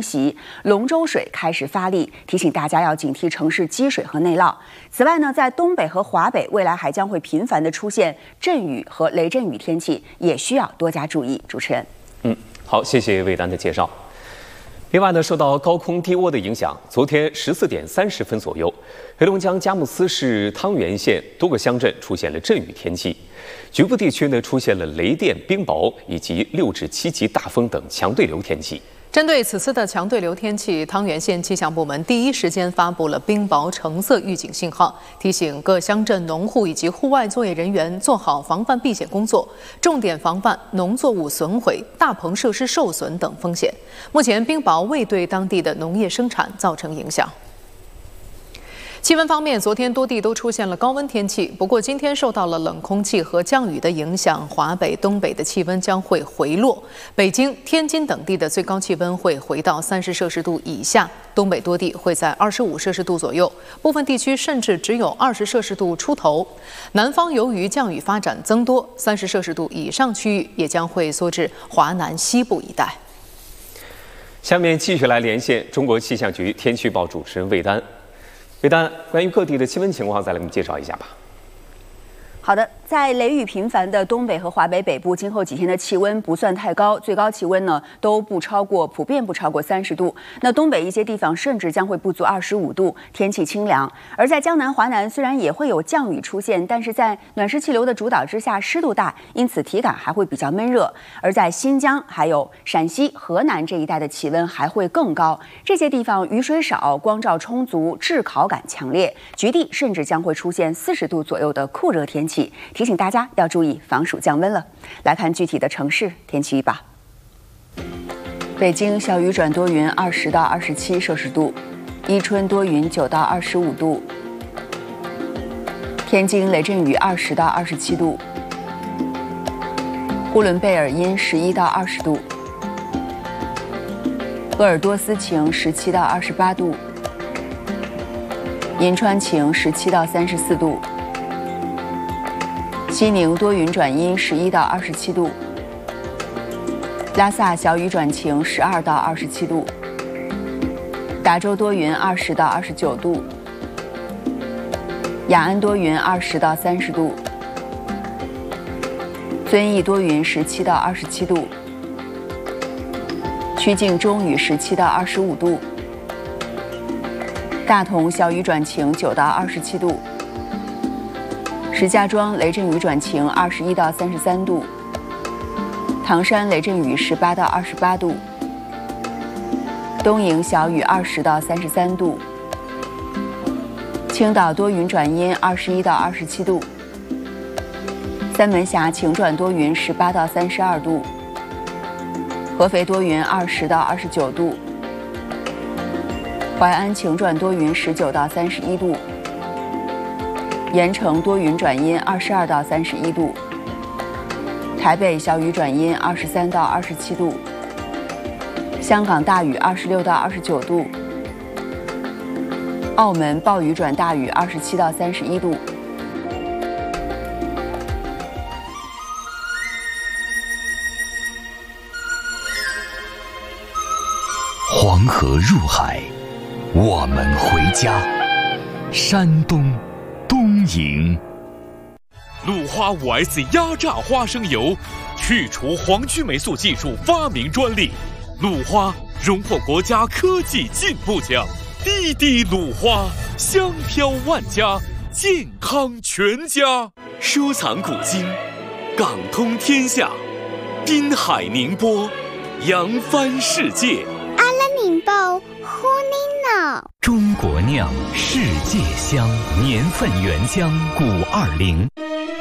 袭，龙舟水开始发力，提醒大家要警惕城市积水和内涝。此外呢，在东北和华北，未来还将会频繁的出现阵雨和雷阵雨天气，也需要多加注意。主持人， 好，谢谢魏丹的介绍。另外呢，受到高空低涡的影响，昨天14点30分左右，黑龙江佳木斯市汤原县多个乡镇出现了阵雨天气，局部地区呢出现了雷电、冰雹以及6至7级大风等强对流天气。 针对此次的强对流天气，汤原县气象部门第一时间发布了冰雹橙色预警信号，提醒各乡镇农户以及户外作业人员做好防范避险工作，重点防范农作物损毁、大棚设施受损等风险。目前冰雹未对当地的农业生产造成影响。气温方面，昨天多地都出现了高温天气，不过今天受到了冷空气和降雨的影响，华北、东北的气温将会回落，北京、天津等地的最高气温会回到30摄氏度以下，东北多地会在25摄氏度左右，部分地区甚至只有20摄氏度出头。南方由于降雨发展增多，30摄氏度以上区域也将会缩至华南西部一带。 下面继续来连线中国气象局天气预报主持人魏丹。魏丹，关于各地的气温情况，再来我们介绍一下吧。 好的，在雷雨频繁的东北和华北北部，今后几天的气温不算太高，最高气温呢普遍不超过30度。那东北一些地方甚至将会不足25度，天气清凉。而在江南、华南，虽然也会有降雨出现，但是在暖湿气流的主导之下，湿度大，因此体感还会比较闷热。而在新疆、还有陕西、河南这一带的气温还会更高，这些地方雨水少，光照充足，炙烤感强烈，局地甚至将会出现40度左右的酷热天气。提醒大家要注意防暑降温了。来看具体的城市天气预报。北京小雨转多云，20到27摄氏度；伊春多云，9到25度；天津雷阵雨，20到27度；呼伦贝尔阴，11到20度；鄂尔多斯晴，17到28度；银川晴，17到34度；西宁多云转阴，11到27度；拉萨小雨转晴，12到27度；达州多云，20到29度；雅安多云，20到30度；遵义多云，17到27度；曲靖中雨，17到25度；大同小雨转晴，9到27度；石家庄雷阵雨转晴，21到33度；唐山雷阵雨，18到28度；东营小雨，20到33度；青岛多云转阴，21到27度；三门峡晴转多云，18到32度；合肥多云，20到29度；淮安晴转多云，19到31度；盐城多云转阴，22到31度；台北小雨转阴，23到27度；香港大雨，26到29度；澳门暴雨转大雨，27到31度。 黄河入海，我们回家。山东东营， 鲁花5S 压榨花生油，去除黄曲霉素技术发明专利，鲁花荣获国家科技进步奖。滴滴鲁花，香飘万家，健康全家。收藏古今，港通天下，滨海宁波，扬帆世界。 阿拉宁报呼尼脑。 中国酿世界香，年份原浆920。